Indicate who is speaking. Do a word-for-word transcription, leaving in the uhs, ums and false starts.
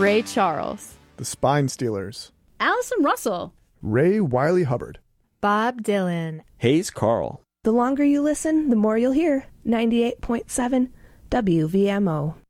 Speaker 1: Ray Charles,
Speaker 2: The Spine Stealers,
Speaker 1: Allison Russell,
Speaker 2: Ray Wiley Hubbard,
Speaker 3: Bob Dylan,
Speaker 4: Hayes Carl.
Speaker 5: The longer you listen, the more you'll hear. ninety-eight point seven W V M O.